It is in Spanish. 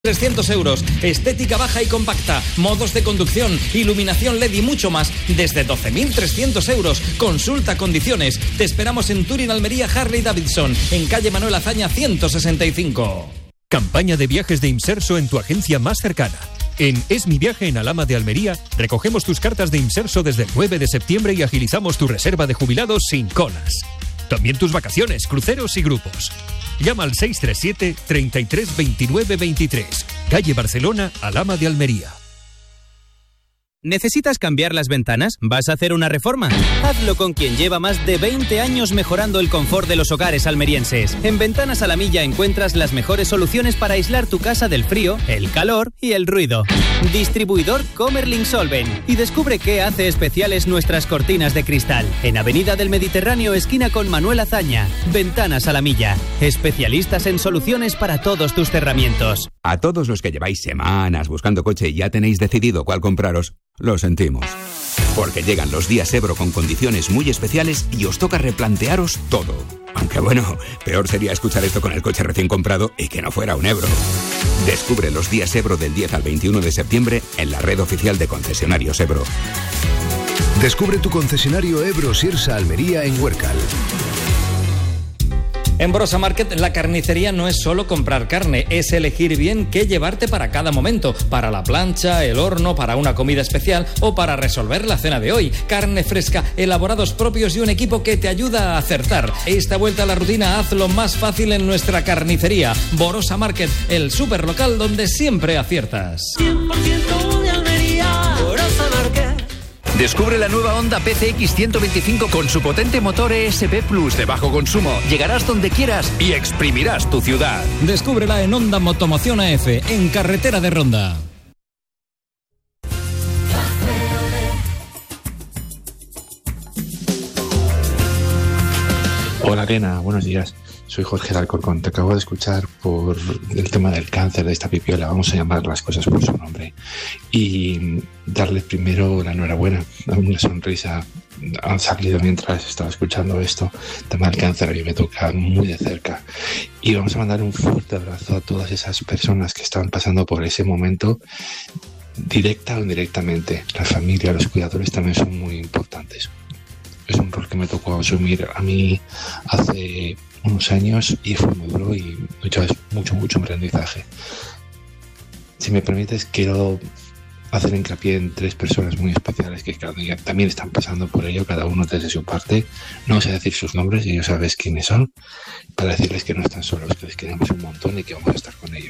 300 euros, estética baja y compacta, modos de conducción, iluminación LED y mucho más, desde 12.300 euros. Consulta condiciones. Te esperamos en Turín, Almería, Harley Davidson, en calle Manuel Azaña 165. Campaña de viajes de Imserso en tu agencia más cercana. En Es mi viaje en Alhama de Almería, recogemos tus cartas de Imserso desde el 9 de septiembre y agilizamos tu reserva de jubilados sin colas. También tus vacaciones, cruceros y grupos. Llama al 637 33 29 23. Calle Barcelona, Alhama de Almería. ¿Necesitas cambiar las ventanas? ¿Vas a hacer una reforma? Hazlo con quien lleva más de 20 años mejorando el confort de los hogares almerienses. En Ventanas a la Milla encuentras las mejores soluciones para aislar tu casa del frío, el calor y el ruido. Distribuidor Comerlin Solven. Y descubre qué hace especiales nuestras cortinas de cristal. En Avenida del Mediterráneo, esquina con Manuel Azaña. Ventanas a la Milla. Especialistas en soluciones para todos tus cerramientos. A todos los que lleváis semanas buscando coche y ya tenéis decidido cuál compraros, lo sentimos. Porque llegan los días Ebro con condiciones muy especiales y os toca replantearos todo. Aunque bueno, peor sería escuchar esto con el coche recién comprado y que no fuera un Ebro. Descubre los días Ebro del 10 al 21 de septiembre en la red oficial de concesionarios Ebro. Descubre tu concesionario Ebro Sirsa Almería en Huércal. En Brosa Market, la carnicería no es solo comprar carne, es elegir bien qué llevarte para cada momento, para la plancha, el horno, para una comida especial o para resolver la cena de hoy. Carne fresca, elaborados propios y un equipo que te ayuda a acertar. Esta vuelta a la rutina hazlo más fácil en nuestra carnicería. Brosa Market, el superlocal donde siempre aciertas. 100% de Almería, Brosa Market. Descubre la nueva Honda PCX 125 con su potente motor ESP Plus de bajo consumo. Llegarás donde quieras y exprimirás tu ciudad. Descúbrela en Honda Motomoción AF, en carretera de Ronda. Hola, Elena, buenos días. Soy Jorge de Alcorcón. Te acabo de escuchar por el tema del cáncer de esta pipiola. Vamos a llamar las cosas por su nombre. Y darle primero la enhorabuena. Una sonrisa ha salido mientras estaba escuchando esto. El tema del cáncer a mí me toca muy de cerca. Y vamos a mandar un fuerte abrazo a todas esas personas que están pasando por ese momento, directa o indirectamente. La familia, los cuidadores también son muy importantes. Es un rol que me tocó asumir a mí hace unos años y fue muy duro y mucho aprendizaje. Si me permites, quiero hacer hincapié en 3 personas muy especiales que también están pasando por ello, cada uno desde su parte. No sé decir sus nombres, ellos sabes quiénes son, para decirles que no están solos, que les queremos un montón y que vamos a estar con ellos.